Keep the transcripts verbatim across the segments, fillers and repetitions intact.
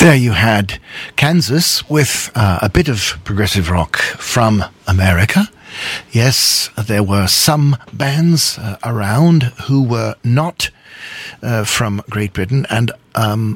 There you had Kansas with uh, a bit of progressive rock from America. Yes, there were some bands uh, around who were not uh, from Great Britain, and um,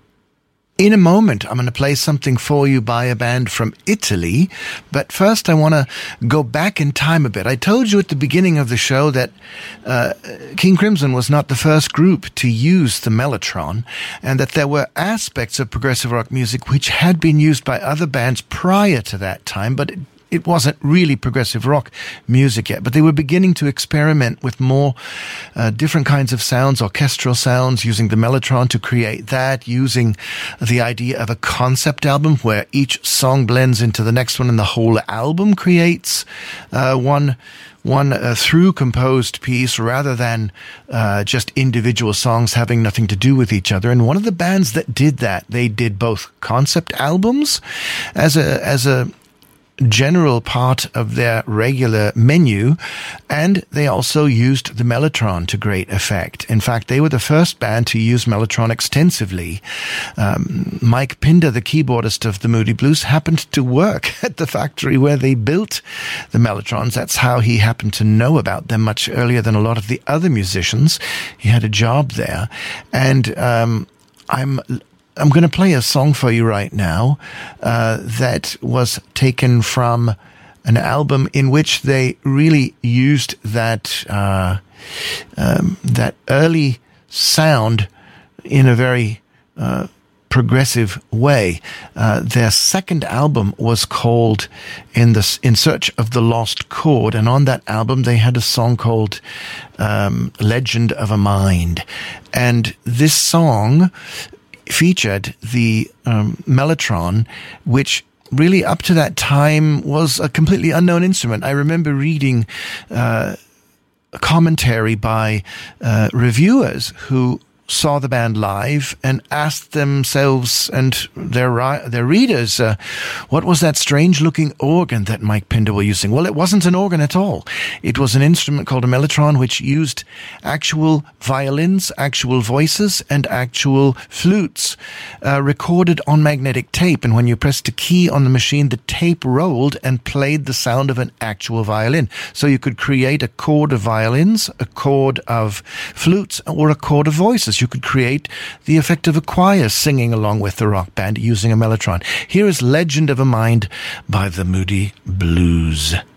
in a moment I'm going to play something for you by a band from Italy, but first I want to go back in time a bit. I told you at the beginning of the show that uh, King Crimson was not the first group to use the mellotron, and that there were aspects of progressive rock music which had been used by other bands prior to that time, but it It wasn't really progressive rock music yet, but they were beginning to experiment with more uh, different kinds of sounds, orchestral sounds, using the mellotron to create that, using the idea of a concept album where each song blends into the next one and the whole album creates uh, one one uh, through composed piece rather than uh, just individual songs having nothing to do with each other. And one of the bands that did that, they did both concept albums as a as a general part of their regular menu, and they also used the mellotron to great effect. In fact, they were the first band to use mellotron extensively. Um, Mike Pinder, the keyboardist of the Moody Blues, happened to work at the factory where they built the mellotrons. That's how he happened to know about them much earlier than a lot of the other musicians. He had a job there, and um, I'm I'm going to play a song for you right now uh, that was taken from an album in which they really used that uh, um, that early sound in a very uh, progressive way. Uh, their second album was called In the In Search of the Lost Chord, and on that album they had a song called um, Legend of a Mind, and this song featured the um, mellotron, which really up to that time was a completely unknown instrument. I remember reading uh, a commentary by uh, reviewers who saw the band live and asked themselves and their their readers, uh, what was that strange-looking organ that Mike Pinder were using? Well, it wasn't an organ at all. It was an instrument called a mellotron, which used actual violins, actual voices, and actual flutes uh, recorded on magnetic tape. And when you pressed a key on the machine, the tape rolled and played the sound of an actual violin. So you could create a chord of violins, a chord of flutes, or a chord of voices. You could create the effect of a choir singing along with the rock band using a mellotron. Here is Legend of a Mind by the Moody Blues.